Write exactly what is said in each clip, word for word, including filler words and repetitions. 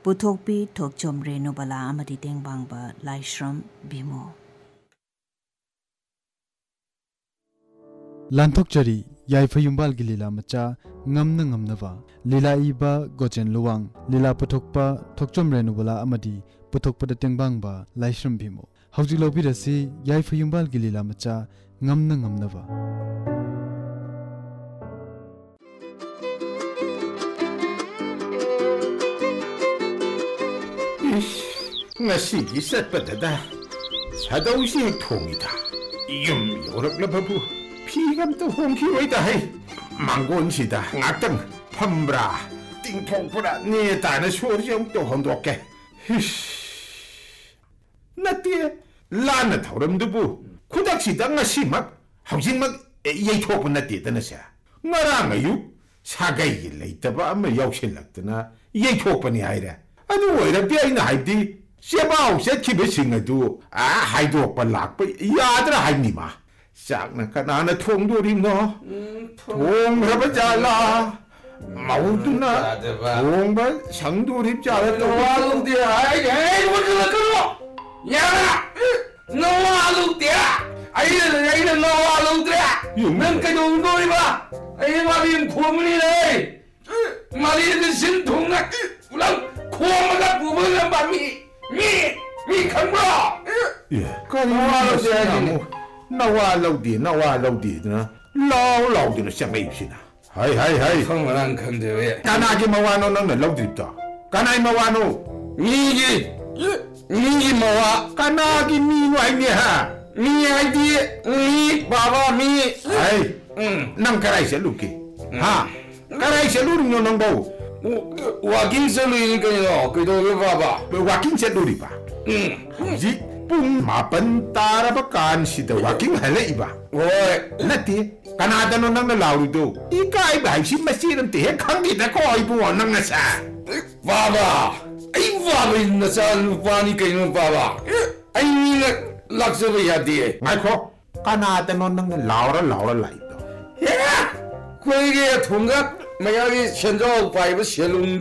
पुथोकपी थोकचोम रेनुबला अमदी तेंगबांगबा लाइश्रम भीमो लांथोकचरी याइफयुंबाल की लीला मचा ngam ngam nava lila iba gochen luwang lila puthokpa thokchom renubala amadi puthokpa da tengbang ba laishram bhimo hauji lobi rasi yaifayumbal gi lila macha ngam ngam nava ngasi gi satpada 사도시 통이다 yum yoraklababu 피감도 홍키로이다 해 망곤시다 악당 펌브라 띵통브라 네 다는 소리용도 혼도게 히씨 나띠에 라나 타오름도부 쿠닥시다 ngasi 막 hausin 막 예토분 나띠에다나샤 나랑 아유 사가이 레이터바 아마 역실락드나 예토분이 아이라 아주 오히려 비아이나 하이디 셰바오 셰키베싱아도 아 하이도 오빠 락바 야드라 하이니마 싹나 가나나 통도림노 통하바잘라 마우두나 통바 상도립잘라 노아룩디야 아이 에이 뭐들어들어 야 노아룩디야 아이는 아이는 노아룩디야 넌 그정도이봐 아이 마비는 고문이네 마리는 신통나 우랑 고마가 부부는 밤이 미미 강불어 예 까리와로디야 나와 라우디 나와 라우디나 라우 라우디는 샹가입시나 하이 하이 하이 성만한 건데 왜 까나기 마와노 너는 라우디다 까나이 마와노 미기 미기 마와 까나기 미노 아니야 미 아이디 미 바바 미 하이 응 까라이세 루키 하 까라이세 루르뇨 넌고 와킹 셀루니까요 그도 왜 봐봐 와킹 셀루리 봐 응 지 뿡 마pan 따라바 간시다 와킹 할래 이봐 오이 나티 까나다노 낭나 라우리도 이까이 바이시 마시는 때 강기다 거이부 원낭나사 봐봐 아이 봐봐 나사 루파니 그이는 봐봐 아이 니가 락서야 돼 마이코 까나다노 낭나 라우라 라우라 라이도 야 그게 통갑 마야기 현저 바이브 셀룬도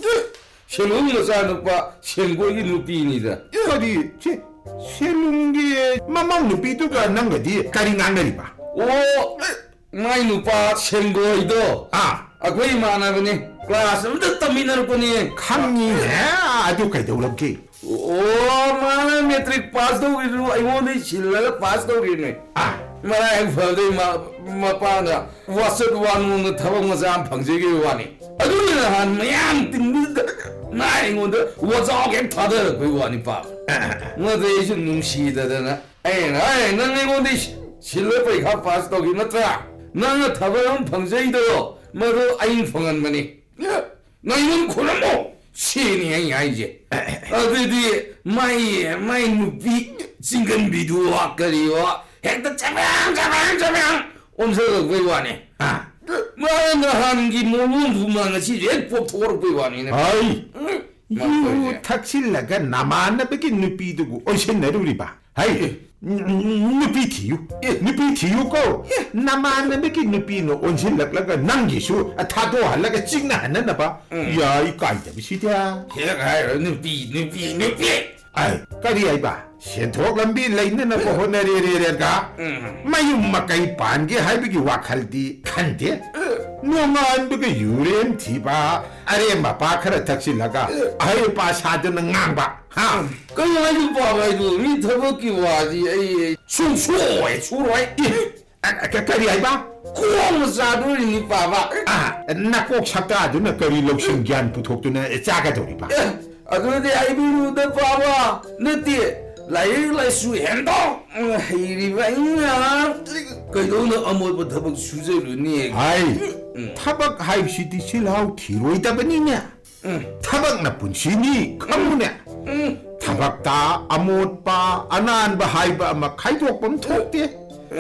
셀룬 나사 누파 셀고이 누피니다 어디 제 셀룽기에 마망 누피도가 난거디 까링안거리 봐 오 마이 누파 셀고이도 아 아거이 마나거니 클래스 무드 터미널 거니 강이네 아주 가이도럽게 오 마나 매트릭 파스 도기로 아이원이 실라 파스 도기네 아 마나 앵퍼데 마 마파나 와서도 와는 타방 마자 방제게 와니 아두는 한 마양 띵니다 나 이건데 와자게 타다 그 와니 봐 뭐도 이제 눈시다잖아 에이 에이 난 이건데 실레페 가 파스 도기 나타 나가 타방 방제이도 뭐도 아인 풍한 마니 나 이건 고라모 신이 아니지 어디디 마이 마이 누비 징근 비두와 거리와 핵도 짜명 짜명 짜명 엄서가 외와네 아 뭐는 한기 몸은 부망아 지레 뽑토로 외와네 아이 유 탁실라가 나만나밖에 누비두고 어신 내려리 봐 아이 누비티유 누비티유고 나만나밖에 누비노 온실락라가 남기수 타도 할라가 찍나 하나 봐 야 이 까이다 비시야 걔가 누비 누비 누비 아이 까리 아이봐 현토 람비 레이는 거 호내리리가 마유 마카이 반게 하이비기 와칼디 칸데 노만 비게 유렘 디바 아레 마바카라 탁실라가 아이 바사드는 낭바 하 그냥 봐봐도 니 더벅기 와지 에이 수수에 수로에 아 까리 아이봐 고무사도리 니 봐봐 아 나꼭 삭다도나 까리 록신 gian 부톡도나 짜가도리 봐 아그런데 아이비루다 봐봐 너띠 라이라이 수행도 헤이리바이나 그도는 아무것도 더벅 수제르니 아이 타박 하입시디 실하우 기로이다 버니냐 타박 나쁜 시니 컴무냐 타박다 아못바 아난바 하이바 아마 카이도옥범 톡대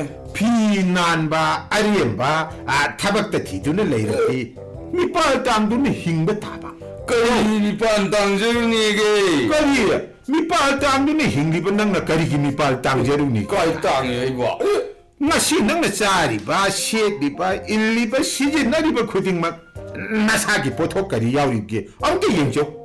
비난바 아리엠바 아 타박다 디두는 레이르티 미빨 땅두는 힝바 타박 까리 미빨 땅제르니게 까리 미빨 땅두는 힝리바 낭나 까리기 미빨 땅제르니 까이 땅에 이봐 ngasi nang nasariba shekliba illiba sijenariba khudingmak nasagi pothok kari yauribge amke yengjo